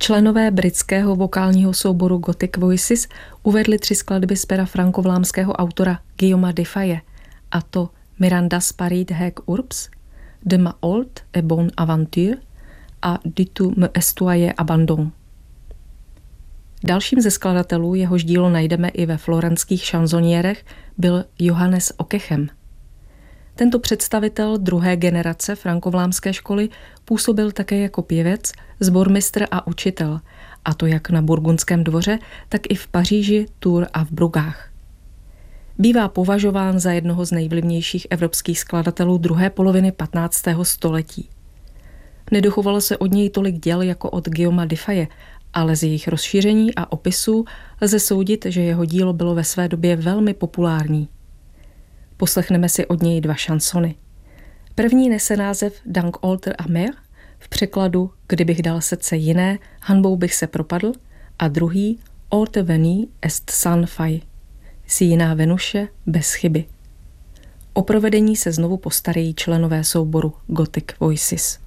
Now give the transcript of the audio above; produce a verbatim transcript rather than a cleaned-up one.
Členové britského vokálního souboru Gothic Voices uvedli tři skladby z pera frankovlámského autora Guillauma Defaye, a to Miranda's Parid Haec Urbs, De ma Old et Bonne Aventure a Du tout me estoyé abandon. Dalším ze skladatelů, jehož dílo najdeme i ve florentských šanzoniérech, byl Johannes Okechem. Tento představitel druhé generace frankovlámské školy působil také jako pěvec, sbormistr a učitel, a to jak na burgundském dvoře, tak i v Paříži, Tours a v Brugách. Bývá považován za jednoho z nejvlivnějších evropských skladatelů druhé poloviny patnáctého století. Nedochovalo se od něj tolik děl jako od Guillauma Defaye, ale z jejich rozšíření a opisů lze soudit, že jeho dílo bylo ve své době velmi populární. Poslechneme si od něj dva šansony. První nese název Dank Alter Amer, v překladu Kdybych dal srdce jiné, hanbou bych se propadl, a druhý Autre Veni est sans faille, si jiná Venuše bez chyby. O provedení se znovu postarají členové souboru Gothic Voices.